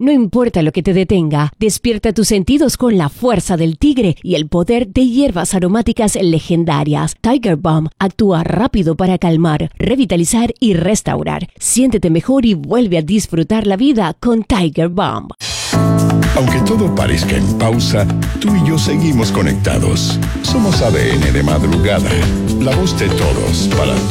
No importa lo que te detenga, despierta tus sentidos con la fuerza del tigre y el poder de hierbas aromáticas legendarias. Tiger Balm actúa rápido para calmar, revitalizar y restaurar. Siéntete mejor y vuelve a disfrutar la vida con Tiger Balm. Aunque todo parezca en pausa, tú y yo seguimos conectados. Somos ADN de madrugada, la voz de todos para